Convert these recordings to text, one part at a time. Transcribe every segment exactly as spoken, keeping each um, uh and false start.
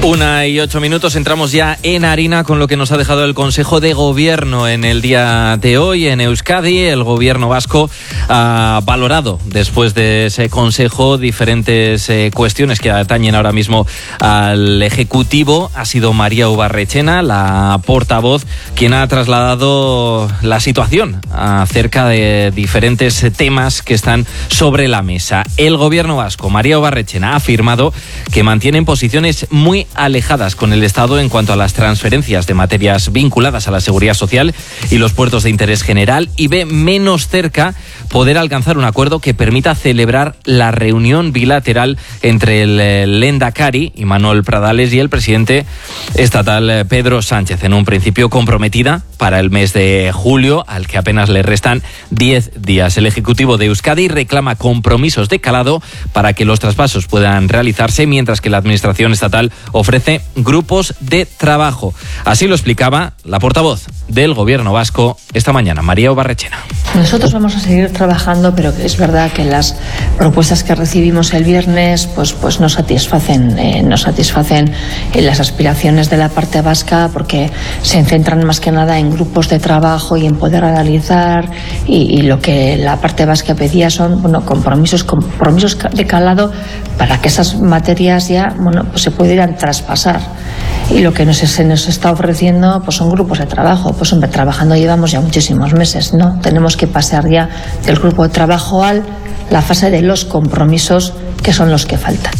Una y ocho minutos, entramos ya en harina con lo que nos ha dejado el Consejo de Gobierno en el día de hoy en Euskadi. El Gobierno vasco ha valorado después de ese Consejo diferentes eh, cuestiones que atañen ahora mismo al Ejecutivo. Ha sido María Ubarretxena, la portavoz, quien ha trasladado la situación acerca de diferentes temas que están sobre la mesa. El Gobierno vasco, María Ubarretxena, ha afirmado que mantienen posiciones muy alejadas con el Estado en cuanto a las transferencias de materias vinculadas a la seguridad social y los puertos de interés general, y ve menos cerca poder alcanzar un acuerdo que permita celebrar la reunión bilateral entre el Lehendakari, Imanol Pradales, y el presidente estatal Pedro Sánchez, en un principio comprometida para el mes de julio, al que apenas le restan diez días. El Ejecutivo de Euskadi reclama compromisos de calado para que los traspasos puedan realizarse, mientras que la Administración estatal ofrece grupos de trabajo. Así lo explicaba la portavoz del Gobierno vasco esta mañana, María Ubarretxena. Nosotros vamos a seguir trabajando, pero es verdad que las propuestas que recibimos el viernes pues, pues no satisfacen, eh, no satisfacen eh, las aspiraciones de la parte vasca, porque se centran más que nada en grupos de trabajo y en poder analizar, y, y lo que la parte vasca pedía son bueno, compromisos, compromisos de calado para que esas materias ya bueno, pues se pudieran traspasar. Y lo que nos, se nos está ofreciendo pues son grupos de trabajo. Pues hombre, trabajando llevamos ya muchísimos meses, ¿no? Tenemos que pasar ya del grupo de trabajo a la fase de los compromisos, que son los que faltan.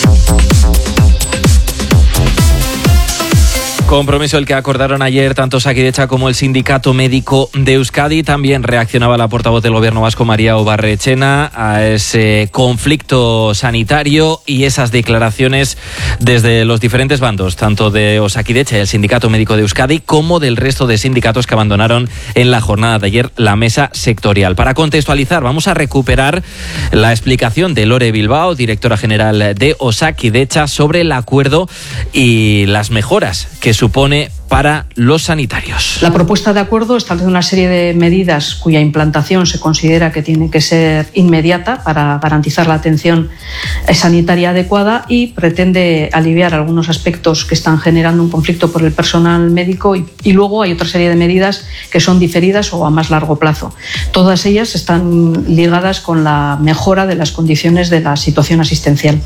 Compromiso el que acordaron ayer tanto Osakidetza como el Sindicato Médico de Euskadi. También reaccionaba la portavoz del Gobierno vasco, María Ubarretxena, a ese conflicto sanitario y esas declaraciones desde los diferentes bandos, tanto de Osakidetza y el Sindicato Médico de Euskadi, como del resto de sindicatos que abandonaron en la jornada de ayer la mesa sectorial. Para contextualizar, vamos a recuperar la explicación de Lore Bilbao, directora general de Osakidetza, sobre el acuerdo y las mejoras que supone para los sanitarios. La propuesta de acuerdo establece una serie de medidas cuya implantación se considera que tiene que ser inmediata para garantizar la atención sanitaria adecuada, y pretende aliviar algunos aspectos que están generando un conflicto por el personal médico, y, y luego hay otra serie de medidas que son diferidas o a más largo plazo. Todas ellas están ligadas con la mejora de las condiciones de la situación asistencial.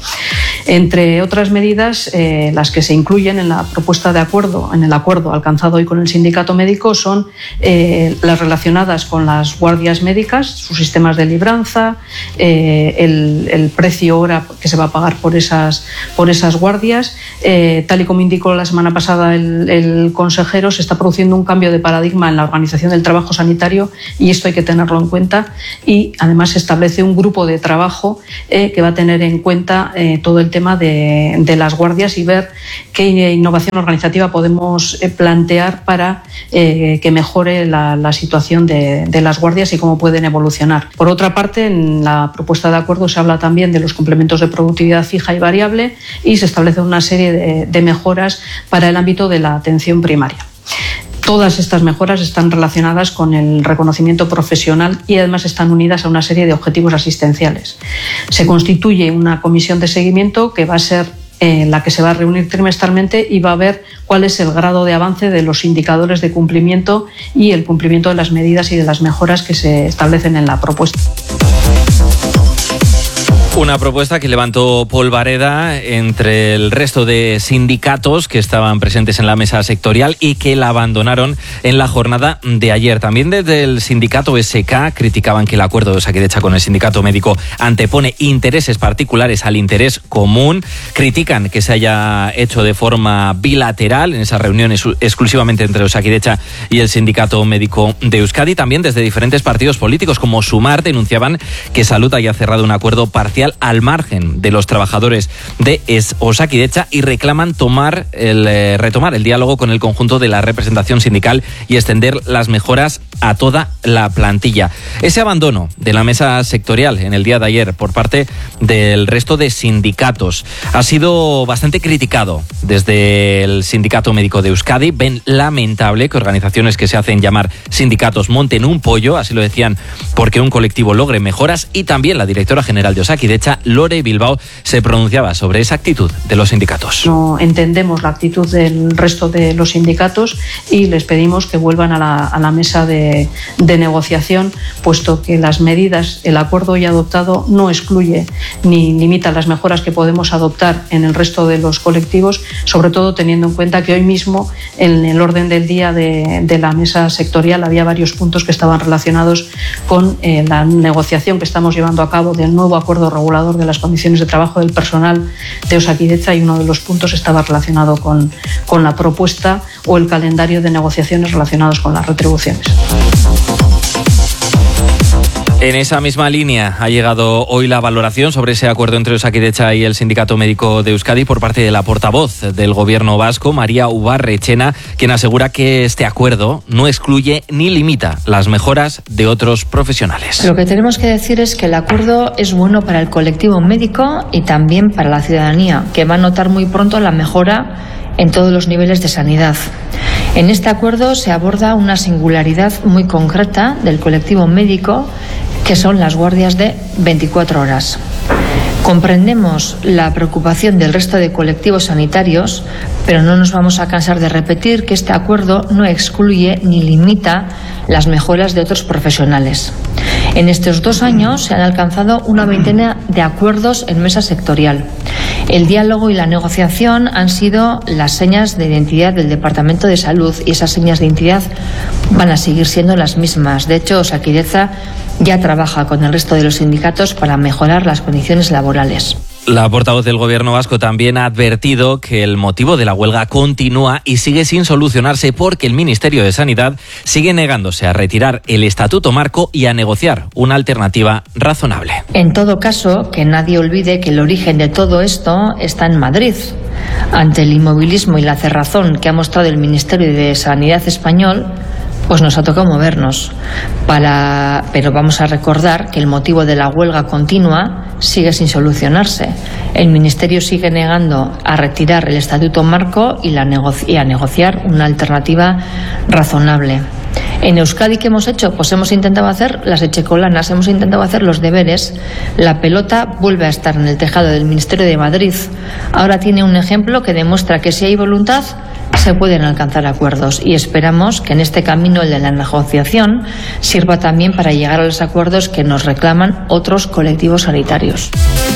Entre otras medidas, eh, las que se incluyen en la propuesta de acuerdo, en el acuerdo alcanzado hoy con el sindicato médico, son eh, las relacionadas con las guardias médicas, sus sistemas de libranza, eh, el, el precio hora que se va a pagar por esas, por esas guardias. Eh, tal y como indicó la semana pasada el, el consejero, se está produciendo un cambio de paradigma en la organización del trabajo sanitario, y esto hay que tenerlo en cuenta, y además se establece un grupo de trabajo eh, que va a tener en cuenta eh, todo el tema de, de las guardias, y ver qué innovación organizativa podemos plantear para eh, que mejore la, la situación de, de las guardias y cómo pueden evolucionar. Por otra parte, en la propuesta de acuerdo se habla también de los complementos de productividad fija y variable, y se establece una serie de, de mejoras para el ámbito de la atención primaria. Todas estas mejoras están relacionadas con el reconocimiento profesional y además están unidas a una serie de objetivos asistenciales. Se constituye una comisión de seguimiento que va a ser eh, la que se va a reunir trimestralmente y va a ver cuál es el grado de avance de los indicadores de cumplimiento y el cumplimiento de las medidas y de las mejoras que se establecen en la propuesta. Una propuesta que levantó polvareda entre el resto de sindicatos que estaban presentes en la mesa sectorial y que la abandonaron en la jornada de ayer. También desde el sindicato S K criticaban que el acuerdo de Osakidetza con el sindicato médico antepone intereses particulares al interés común. Critican que se haya hecho de forma bilateral en esas reuniones exclusivamente entre Osakidetza y el sindicato médico de Euskadi. También desde diferentes partidos políticos como Sumar denunciaban que Salud haya cerrado un acuerdo parcial al margen de los trabajadores de Osakidetza, y reclaman tomar el, eh, retomar el diálogo con el conjunto de la representación sindical y extender las mejoras a toda la plantilla. Ese abandono de la mesa sectorial en el día de ayer por parte del resto de sindicatos ha sido bastante criticado Desde el Sindicato Médico de Euskadi ven lamentable que organizaciones que se hacen llamar sindicatos monten un pollo, así lo decían, porque un colectivo logre mejoras, y también la directora general de Osakidetza, Lore Bilbao, se pronunciaba sobre esa actitud de los sindicatos. No entendemos la actitud del resto de los sindicatos y les pedimos que vuelvan a la, a la mesa de, de negociación, puesto que las medidas, el acuerdo ya adoptado no excluye ni limita las mejoras que podemos adoptar en el resto de los colectivos, sobre todo teniendo en cuenta que hoy mismo en el orden del día de, de la mesa sectorial había varios puntos que estaban relacionados con eh, la negociación que estamos llevando a cabo del nuevo acuerdo regulador de las condiciones de trabajo del personal de Osakidetza, y uno de los puntos estaba relacionado con, con la propuesta o el calendario de negociaciones relacionados con las retribuciones. En esa misma línea ha llegado hoy la valoración sobre ese acuerdo entre Osakidetza y el Sindicato Médico de Euskadi por parte de la portavoz del Gobierno vasco, María Ubarretxena, quien asegura que este acuerdo no excluye ni limita las mejoras de otros profesionales. Lo que tenemos que decir es que el acuerdo es bueno para el colectivo médico y también para la ciudadanía, que va a notar muy pronto la mejora en todos los niveles de sanidad. En este acuerdo se aborda una singularidad muy concreta del colectivo médico, que son las guardias de veinticuatro horas. Comprendemos la preocupación del resto de colectivos sanitarios, pero no nos vamos a cansar de repetir que este acuerdo no excluye ni limita las mejoras de otros profesionales. En estos dos años se han alcanzado una veintena de acuerdos en mesa sectorial. El diálogo y la negociación han sido las señas de identidad del Departamento de Salud, y esas señas de identidad van a seguir siendo las mismas. De hecho, Osakidetza ya trabaja con el resto de los sindicatos para mejorar las condiciones laborales. La portavoz del Gobierno vasco también ha advertido que el motivo de la huelga continúa y sigue sin solucionarse, porque el Ministerio de Sanidad sigue negándose a retirar el Estatuto Marco y a negociar una alternativa razonable. En todo caso, que nadie olvide que el origen de todo esto está en Madrid. Ante el inmovilismo y la cerrazón que ha mostrado el Ministerio de Sanidad español, pues nos ha tocado movernos. Para... Pero vamos a recordar que el motivo de la huelga continua sigue sin solucionarse. El Ministerio sigue negando a retirar el Estatuto Marco y, la negoci... y a negociar una alternativa razonable. En Euskadi, ¿qué hemos hecho? Pues hemos intentado hacer las echecolanas, hemos intentado hacer los deberes. La pelota vuelve a estar en el tejado del Ministerio de Madrid. Ahora tiene un ejemplo que demuestra que si hay voluntad se pueden alcanzar acuerdos, y esperamos que en este camino, el de la negociación, sirva también para llegar a los acuerdos que nos reclaman otros colectivos sanitarios.